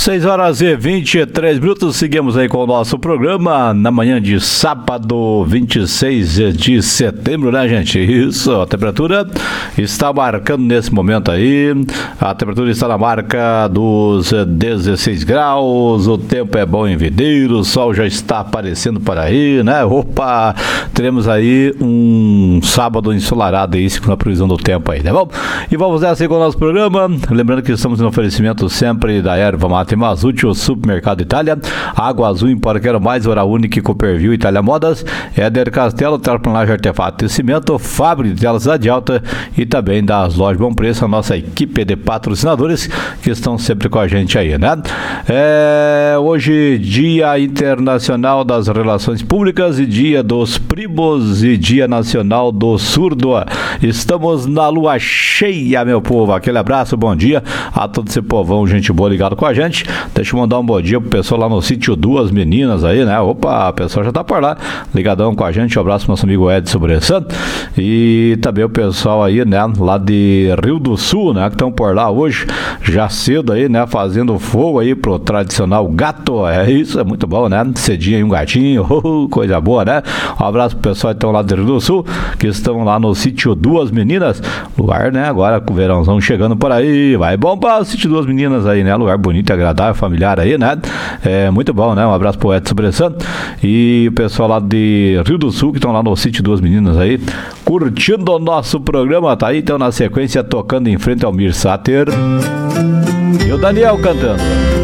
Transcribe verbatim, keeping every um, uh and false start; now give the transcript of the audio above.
seis horas e vinte e três minutos, seguimos aí com o nosso programa na manhã de sábado, vinte e seis de setembro, né, gente? Isso, a temperatura está marcando nesse momento aí, a temperatura está na marca dos dezesseis graus, o tempo é bom em Videiro, o sol já está aparecendo por aí, né? Opa, teremos aí um sábado ensolarado aí, segundo a previsão do tempo aí, né? Bom, e vamos nessa aí com o nosso programa, lembrando que estamos no oferecimento sempre da Erva Mate Mazzucci, o Supermercado Itália, Água Azul Import Quero Mais, Hora Única, Cooperview, Itália Modas, Éder Castelo, Terplanagem Artefato e Cimento, Fábrica de Telas Cidade Alta e também das lojas Bom Preço, a nossa equipe de patrocinadores que estão sempre com a gente aí, né? É, hoje, Dia Internacional das Relações Públicas e Dia dos Primos e Dia Nacional do Surdo. Estamos na lua cheia, meu povo. Aquele abraço, bom dia a todo esse povão, gente boa ligado com a gente. Deixa eu mandar um bom dia pro pessoal lá no sítio Duas Meninas aí, né? Opa, o pessoal já tá por lá, ligadão com a gente. Um abraço pro nosso amigo Edson Bressan e também o pessoal aí, né, lá de Rio do Sul, né, que estão por lá hoje, já cedo aí, né, fazendo fogo aí pro tradicional gato. É isso, é muito bom, né? Cedinho aí um gatinho, oh, coisa boa, né? Um abraço pro pessoal que estão lá de Rio do Sul, que estão lá no sítio Duas Meninas, lugar, né, agora com o verãozão chegando por aí, vai bom para o sítio Duas Meninas aí, né? Lugar bonito, agradável, familiar aí, né? É muito bom, né? Um abraço pro Edson Bressan e o pessoal lá de Rio do Sul que estão lá no sítio Duas Meninas aí, curtindo o nosso programa, tá aí, então na sequência tocando em frente ao Mir Sater e o Daniel cantando.